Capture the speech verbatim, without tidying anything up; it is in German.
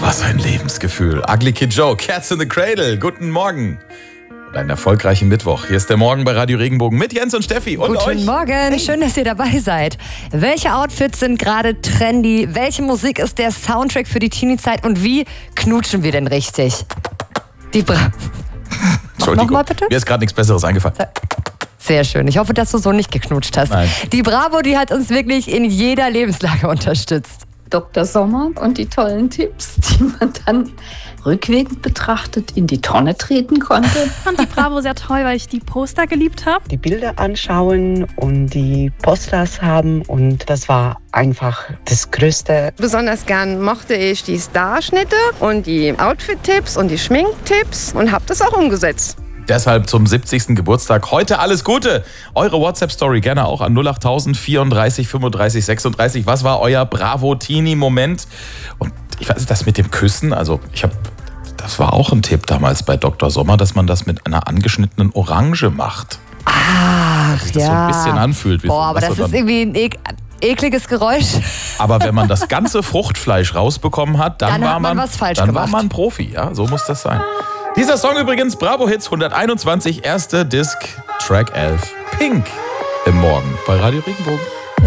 Was ein Lebensgefühl. Ugly Kid Joe, Cats in the Cradle. Guten Morgen. Und einen erfolgreichen Mittwoch. Hier ist der Morgen bei Radio Regenbogen mit Jens und Steffi und Guten euch. Guten Morgen, hey. Schön, dass ihr dabei seid. Welche Outfits sind gerade trendy? Welche Musik ist der Soundtrack für die Teenie-Zeit? Und wie knutschen wir denn richtig? Die Bra... Entschuldigung, Nochmal bitte? Mir ist gerade nichts Besseres eingefallen. Sehr schön. Ich hoffe, dass du so nicht geknutscht hast. Nein. Die Bravo, die hat uns wirklich in jeder Lebenslage unterstützt. Doktor Sommer und die tollen Tipps, die man dann rückwirkend betrachtet in die Tonne treten konnte. Ich fand die Bravo sehr toll, weil ich die Poster geliebt habe. Die Bilder anschauen und die Posters haben und das war einfach das Größte. Besonders gern mochte ich die Starschnitte und die Outfit-Tipps und die Schminktipps und habe das auch umgesetzt. Deshalb zum siebzigsten Geburtstag heute alles Gute. Eure WhatsApp-Story gerne auch an null acht tausend vierunddreißig fünfunddreißig sechsunddreißig. Was war euer Bravo-Teenie-Moment? Und ich weiß nicht, das mit dem Küssen, also ich habe, das war auch ein Tipp damals bei Doktor Sommer, dass man das mit einer angeschnittenen Orange macht. Ach, dass das ja. so ein bisschen anfühlt. Wie Boah, so, aber das ist irgendwie ein ek ekliges Geräusch. Aber wenn man das ganze Fruchtfleisch rausbekommen hat, dann, Dann war hat man man, was falsch dann gemacht. war man Profi. Ja, so muss das sein. Dieser Song übrigens, Bravo Hits hunderteinundzwanzig, erste Disc, Track elf, Pink, im Morgen bei Radio Regenbogen.